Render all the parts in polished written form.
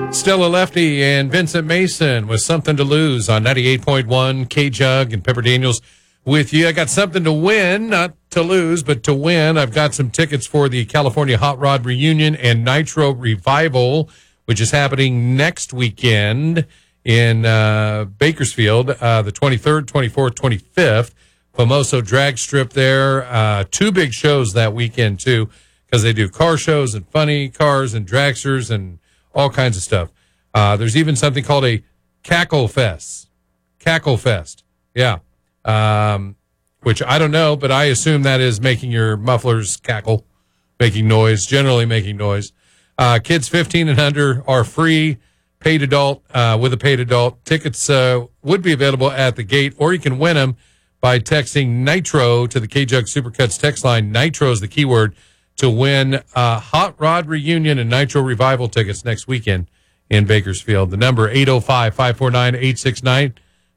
Stella Lefty and Vincent Mason with Something to Lose on 98.1 K-Jug and Pepper Daniels with you. I got something to win, not to lose, but to win. I've got some tickets for the California Hot Rod Reunion and Nitro Revival, which is happening next weekend in Bakersfield, the 23rd, 24th, 25th. Famoso Drag Strip there. Two big shows that weekend, too, because they do car shows and funny cars and dragsters and all kinds of stuff. There's even something called a Cackle Fest. Cackle Fest. Yeah. Which I don't know, but I assume that is making your mufflers cackle, making noise, generally making noise. Kids 15 and under are free, paid adult, with a paid adult. Tickets would be available at the gate, or you can win them by texting Nitro to the K-Jug Supercuts text line. Nitro is the keyword to win Hot Rod Reunion and Nitro Revival tickets next weekend in Bakersfield. The number 805-549-8698,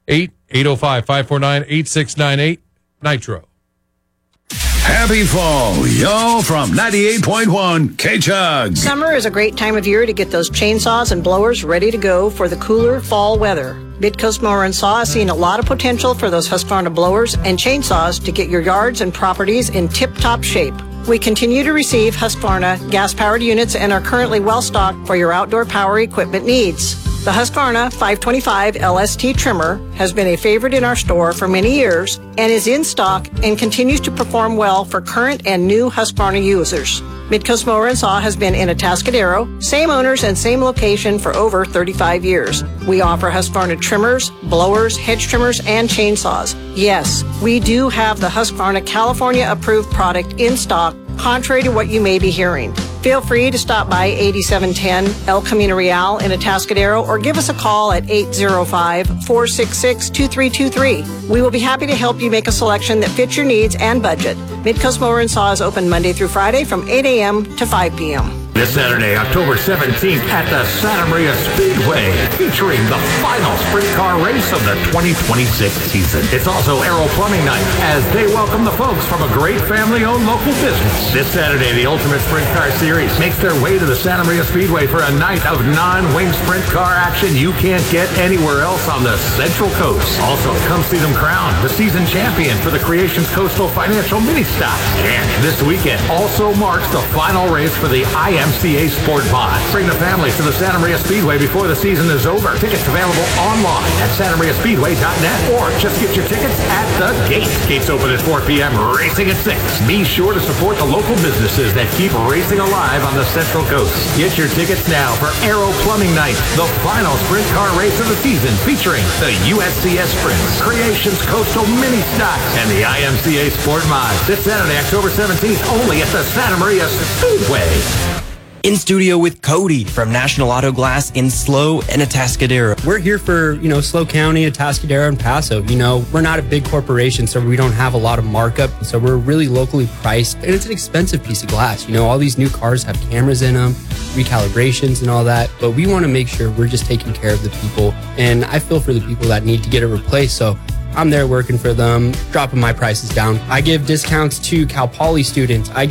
805-549-8698, Nitro. Happy fall, y'all, from 98.1 K-Chug. Summer is a great time of year to get those chainsaws and blowers ready to go for the cooler fall weather. Midcoast Mower and Saw is seeing a lot of potential for those Husqvarna blowers and chainsaws to get your yards and properties in tip-top shape. We continue to receive Husqvarna gas-powered units and are currently well-stocked for your outdoor power equipment needs. The Husqvarna 525 LST trimmer has been a favorite in our store for many years and is in stock and continues to perform well for current and new Husqvarna users. Midcoast Mower and Saw has been in Atascadero, same owners and same location for over 35 years. We offer Husqvarna trimmers, blowers, hedge trimmers, and chainsaws. Yes, we do have the Husqvarna California-approved product in stock, contrary to what you may be hearing. Feel free to stop by 8710 El Camino Real in Atascadero or give us a call at 805-466-2323. We will be happy to help you make a selection that fits your needs and budget. Midcoast Mower and Saw is open Monday through Friday from 8 a.m. to 5 p.m. This Saturday, October 17th at the Santa Maria Speedway, featuring the final sprint car race of the 2026 season. It's also Aero Plumbing Night, as they welcome the folks from a great family-owned local business. This Saturday, the Ultimate Sprint Car Series makes their way to the Santa Maria Speedway for a night of non-wing sprint car action you can't get anywhere else on the Central Coast. Also, come see them crown the season champion for the Creations Coastal Financial Mini Stock. And this weekend also marks the final race for the IMCA Sport Mod. Bring the family to the Santa Maria Speedway before the season is over. Tickets available online at santamariaspeedway.net or just get your tickets at the gate. Gates open at 4 p.m., racing at 6. Be sure to support the local businesses that keep racing alive on the Central Coast. Get your tickets now for Aero Plumbing Night, the final sprint car race of the season, featuring the USCS Sprints, Creations Coastal Mini Stocks, and the IMCA Sport Mod. This Saturday, October 17th, only at the Santa Maria Speedway. In studio with Cody from National Auto Glass in SLO and Atascadero. We're here for, SLO County, Atascadero, and Paso. We're not a big corporation, so we don't have a lot of markup. So we're really locally priced, and it's an expensive piece of glass. All these new cars have cameras in them, recalibrations and all that, but we want to make sure we're just taking care of the people. And I feel for the people that need to get it replaced, so I'm there working for them, dropping my prices down. I give discounts to Cal Poly students. I